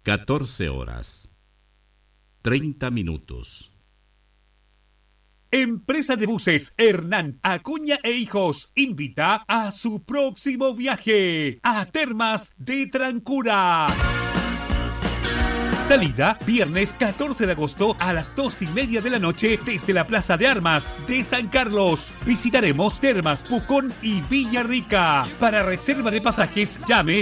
14 horas. 30 minutos. Empresa de buses Hernán Acuña e Hijos invita a su próximo viaje a Termas de Trancura. Salida viernes 14 de agosto a las 2:30 de la noche desde la Plaza de Armas de San Carlos. Visitaremos Termas, Pucón y Villarrica. Para reserva de pasajes llame